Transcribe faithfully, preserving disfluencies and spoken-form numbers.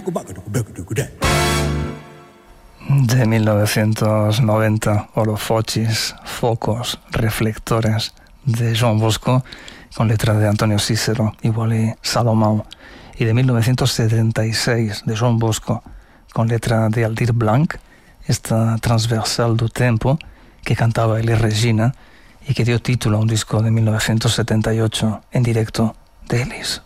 De mil novecientos noventa, Holofochis, Focos, Reflectores, de Joan Bosco, con letra de Antonio Cícero y Wally Salomão. Y de mil novecientos setenta y seis, de Joan Bosco, con letra de Aldir Blanc, esta transversal do tempo que cantaba Elis Regina y que dio título a un disco de mil novecientos setenta y ocho en directo de Elis.